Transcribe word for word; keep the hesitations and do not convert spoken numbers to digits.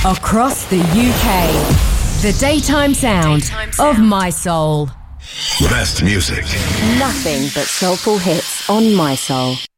Across the U K, the daytime sound, daytime sound. of My Soul. Best music. Nothing but soulful hits on My Soul.